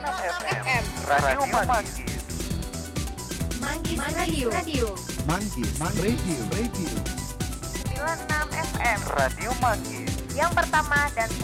FM. Radio Manggis. Manggis Radio. Manggis Radio. 96 FM. Radio Manggis. Yang pertama dan